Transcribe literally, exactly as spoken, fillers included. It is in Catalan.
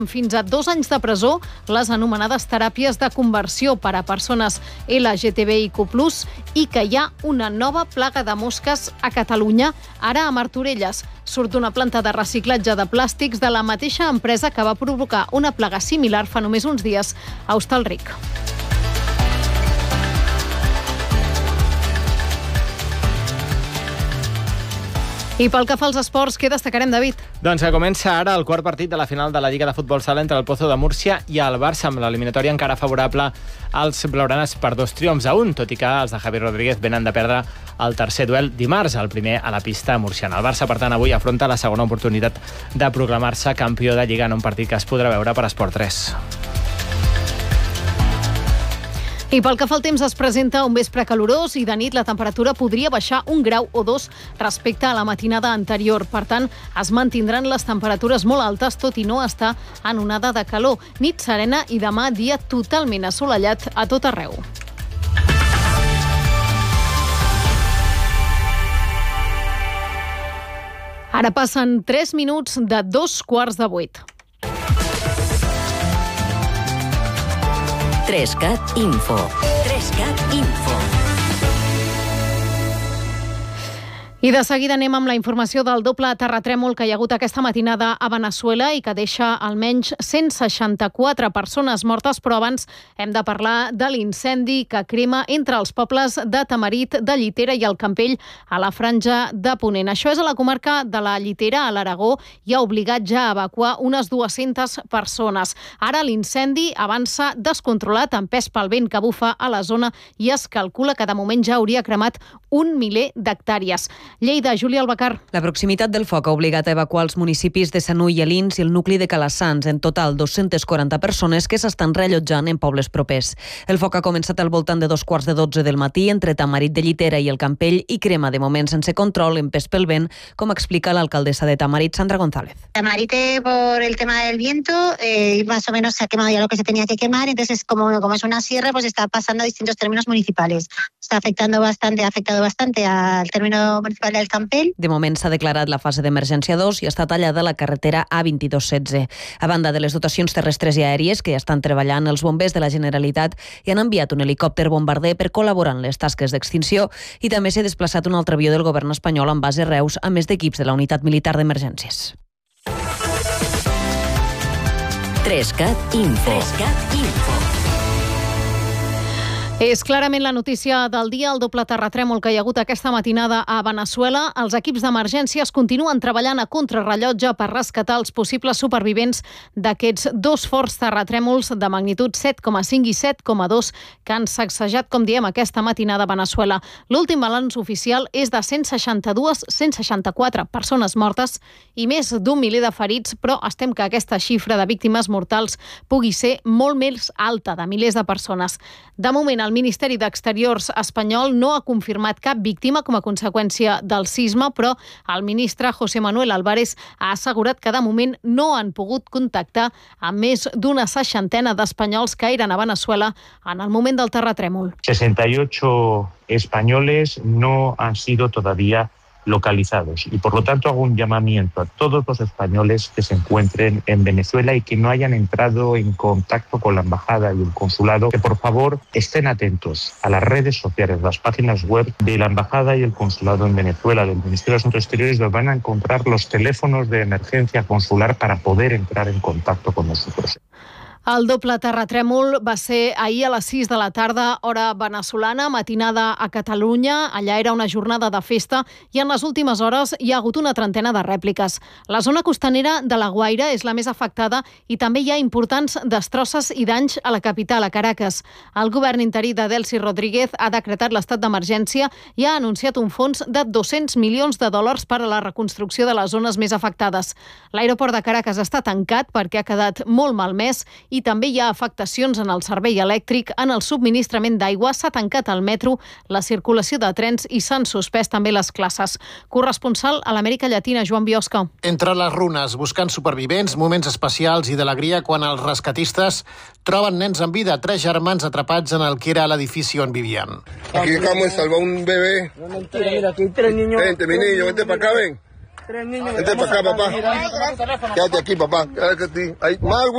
fins a dos anys de presó les anomenades teràpies de conversió per a persones L G T B I Q plus, i que hi ha una nova plaga de mosques a Catalunya, ara a Martorelles. Surt d'una planta de reciclatge de plàstics de la mateixa empresa que va provocar una plaga similar fa només uns dies a Hostalric. I pel que fa als esports, què destacarem, David? Doncs que comença ara el quart partit de la final de la Lliga de Futbol Sala entre el Pozo de Múrcia i el Barça, amb l'eliminatòria encara favorable als blaugranes per dos triomfs a un, tot i que els de Javi Rodríguez venen de perdre el tercer duel dimarts, el primer a la pista murciana. El Barça, per tant, avui afronta la segona oportunitat de proclamar-se campió de Lliga en un partit que es podrà veure per Esport tres. I pel que fa al temps, es presenta un vespre calorós i de nit la temperatura podria baixar un grau o dos respecte a la matinada anterior. Per tant, es mantindran les temperatures molt altes, tot i no estar en onada de calor. Nit serena i demà dia totalment assolellat a tot arreu. Ara passen tres minuts de dos quarts de vuit. Trescat Info. Trescat Info. I de seguida anem amb la informació del doble terratrèmol que hi ha hagut aquesta matinada a Veneçuela i que deixa almenys cent seixanta-quatre persones mortes, però abans hem de parlar de l'incendi que crema entre els pobles de Tamarit, de Llitera i el Campell a la franja de Ponent. Això és a la comarca de la Llitera, a l'Aragó, i ha obligat ja a evacuar unes dues-centes persones. Ara l'incendi avança descontrolat, empès pel vent que bufa a la zona, i es calcula que de moment ja hauria cremat un miler d'hectàrees. Lleida, Júlia Albacar. La proximitat del foc ha obligat a evacuar els municipis de Sanui i Alins i el nucli de Calassans, en total dos-centes quaranta persones que s'estan reallotjant en pobles propers. El foc ha començat al voltant de dos quarts de dotze del matí entre Tamarit de Llitera i el Campell i crema de moment sense control, empès pel vent, com explica l'alcaldessa de Tamarit, Sandra González. Tamarit, por el tema del viento, eh, más o menos se ha quemado ya lo que se tenía que quemar, entonces como, como es una sierra, pues está pasando a distintos términos municipales. Está afectando bastante, ha afectado bastante al término municipal del Campell. De moment s'ha declarat la fase d'emergència dos i està tallada la carretera A vint-i-dos setze. A banda de les dotacions terrestres i aèries que ja estan treballant, els bombers de la Generalitat hi han enviat un helicòpter bombarder per col·laborar en les tasques d'extinció i també s'ha desplaçat un altre avió del govern espanyol amb base a Reus, a més d'equips de la Unitat Militar d'Emergències. Trescat Info. Trescat Info. És clarament la notícia del dia, el doble terratrèmol que hi ha hagut aquesta matinada a Veneçuela. Els equips d'emergències continuen treballant a contrarrellotge per rescatar els possibles supervivents d'aquests dos forts terratrèmols de magnitud set coma cinc i set coma dos que han sacsejat, com diem, aquesta matinada a Veneçuela. L'últim balanç oficial és de cent seixanta-dos, cent seixanta-quatre persones mortes i més d'un miler de ferits, però estem que aquesta xifra de víctimes mortals pugui ser molt més alta, de milers de persones. De moment, el Ministeri d'Exteriors espanyol no ha confirmat cap víctima com a conseqüència del sisme, però el ministre José Manuel Álvarez ha assegurat que de moment no han pogut contactar amb més d'una seixantena d'espanyols que eren a Veneçuela en el moment del terratrèmol. sesenta y ocho españoles no han sido todavía localizados y por lo tanto hago un llamamiento a todos los españoles que se encuentren en Venezuela y que no hayan entrado en contacto con la embajada y el consulado, que por favor estén atentos a las redes sociales, las páginas web de la embajada y el consulado en Venezuela, del Ministerio de Asuntos Exteriores, donde van a encontrar los teléfonos de emergencia consular para poder entrar en contacto con nosotros. El doble terratrèmol va ser ahir a les sis de la tarda, hora veneçolana, matinada a Catalunya. Allà era una jornada de festa i en les últimes hores hi ha hagut una trentena de rèpliques. La zona costanera de La Guaira és la més afectada i també hi ha importants destrosses i danys a la capital, a Caracas. El govern interí de Delcy Rodríguez ha decretat l'estat d'emergència i ha anunciat un fons de dos-cents milions de dòlars per a la reconstrucció de les zones més afectades. L'aeroport de Caracas està tancat perquè ha quedat molt malmès i també hi ha afectacions en el servei elèctric, en el subministrament d'aigua, s'ha tancat el metro, la circulació de trens i s'han suspès també les classes. Corresponsal a l'Amèrica Llatina, Joan Biosca. Entre les runes, buscant supervivents, moments especials i d'alegria quan els rescatistes troben nens en vida, tres germans atrapats en el que era l'edifici on vivien. Aquí acabamos de salvar un bebé. No, mentira, mira, aquí hay tres niños. Vente, mi niño, vente para acá, ven. Vente para acá, papá. Quédate aquí, papá. Quédate aquí. Hay más